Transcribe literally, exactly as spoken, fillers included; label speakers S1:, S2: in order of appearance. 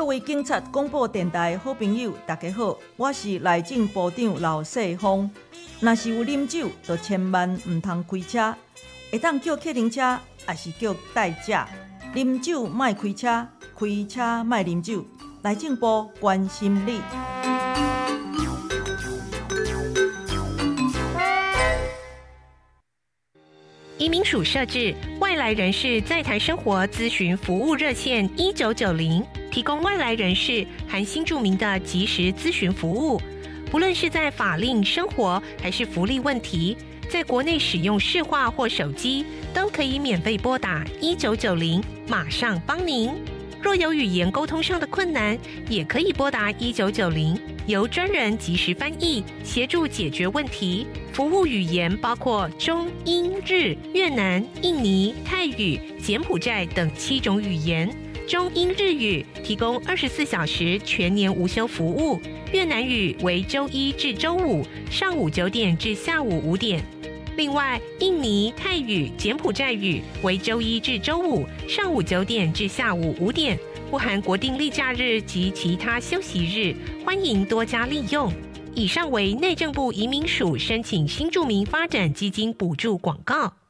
S1: 各位警察广播电台好朋友，大家好，我是内政部长老世芳。若是有啉酒，就千万唔通开车，会当叫客停车，也是叫代驾。啉酒莫开车，开车莫啉酒。内政部关心你。
S2: 移民署设置外来人士在台生活咨询服务热线一九九零，提供外来人士含新住民的即时咨询服务。不论是在法令、生活还是福利问题，在国内使用市话或手机，都可以免费拨打一九九零，马上帮您。若有语言沟通上的困难，也可以拨打一九九零，由专人即时翻译，协助解决问题。服务语言包括中、英、日、越南、印尼、泰语、柬埔寨等七种语言。中英日语提供二十四小时全年无休服务，越南语为周一至周五上午九点至下午五点。另外，印尼、泰语、柬埔寨语为周一至周五上午九点至下午五点，不含国定例假日及其他休息日，欢迎多加利用。以上为内政部移民署申请新住民发展基金补助广告。